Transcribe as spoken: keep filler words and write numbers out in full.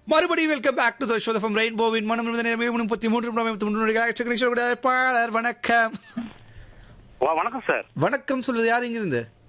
மறுபடியும் welcome back to the show from ரெயின்போவின் மனம் முப்பத்தி மூன்று பாலர் வணக்கம். வணக்கம் சார். வணக்கம் சொல்வது யார் இங்கிருந்து?